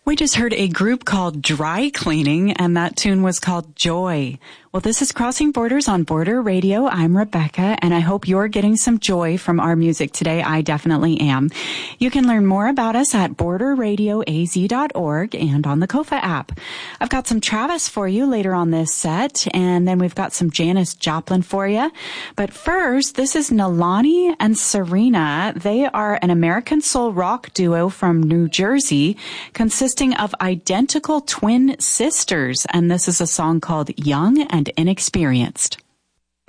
We just heard a group called Dry Cleaning, and that tune was called Joy. Well, this is Crossing Borders on Border Radio. I'm Rebecca, and I hope you're getting some joy from our music today. I definitely am. You can learn more about us at borderradioaz.org and on the Kofa app. I've got some Travis for you later on this set, and then we've got some Janis Joplin for you. But first, this is Nalani and Serena. They are an American soul rock duo from New Jersey, consisting of identical twin sisters, and this is a song called Young and Inexperienced.